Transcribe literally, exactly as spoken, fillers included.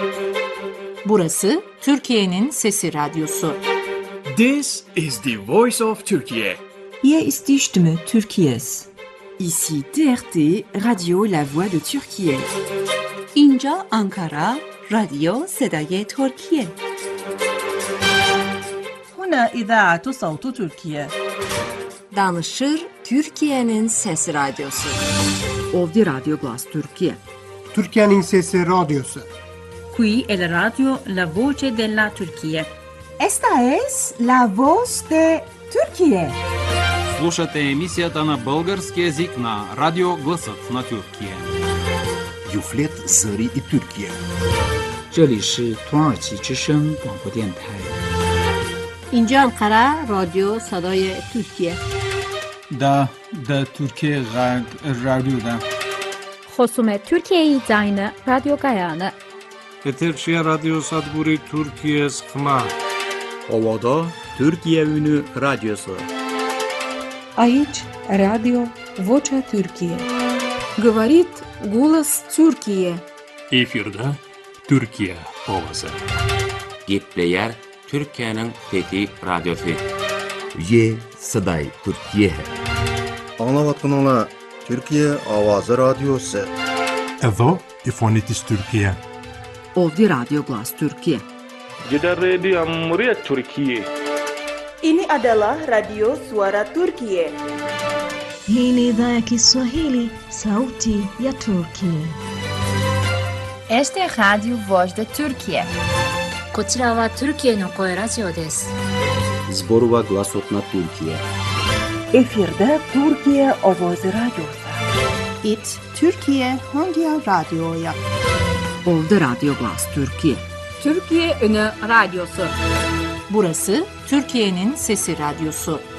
Burası Türkiye'nin Sesi Radyosu. This is the voice of Turkey. Hier ist die Stimme Türkiye's. Ici T R T, Radio La Voix de Türkiye. اینجا آنکارا، رادیو صدای ترکیه. هنا إذاعة صوت تركيا. Danışır Türkiye'nin Sesi Radyosu. Ovdje Radio Glas Türkiye. Türkiye'nin Sesi Radyosu. Qui è la radio La Voce della Turchia. Esta es la voz de Turquía. Слушате емисията на български език на Радио Гласът на Türkiye. Юфлет Зари и Türkiye. 这里是土耳其之声广播电台。 اینجا انقره رادیو صدای ترکیه. دا دا Türkiye رادیو. خصوم Türkiye زاین رادیو گایانه. Eterşehir Radyo Sadburi Türkiye Skma. Ovada Türkiye Ünü Radyosu. Aici Radio Vocea Türkiye. Говорит голос Türkiye. Efirde Türkiye ovası. Gitleyer Türkiye'nin Fethi Radyosu. Ye Saday Türkiye. Anlavatkanala Türkiye Avazı Radyosu. Evo İfonitis Türkiye. Ovdje Radio Glas Türkiye. Gidan Radio Muryat Türkiye. Ini adalah Radio Suara Turkiye. Hii ni idhaa ya Kiswahili, Sauti ya Turkiye. Este es Radio Voz de Turkiye. こちらはトルキエの声ラジオです。 Zborova Glasot na Türkiye. Efirde Türkiye Ovozi Radyosu. It Türkiye Hangi Radyo'ya? Ovdje Radio Glas Türkiye. Türkiye Ünü Radyosu. Burası Türkiye'nin Sesi Radyosu.